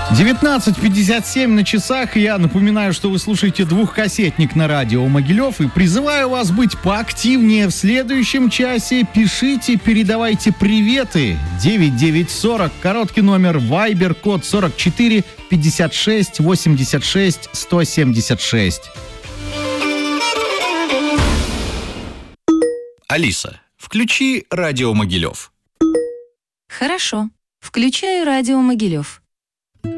19:57 на часах. Я напоминаю, что вы слушаете «Двухкассетник» на радио Могилев. И призываю вас быть поактивнее в следующем часе. Пишите, передавайте приветы. 9940, короткий номер, Viber, код 44 56 86 176. Алиса, включи радио Могилев. Хорошо. Включаю радио Могилев.